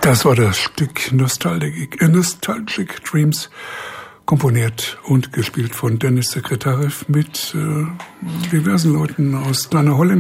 Das war das Stück Nostalgic Dreams, komponiert und gespielt von Dennis Sekretarev mit diversen Leuten aus deiner Holländer.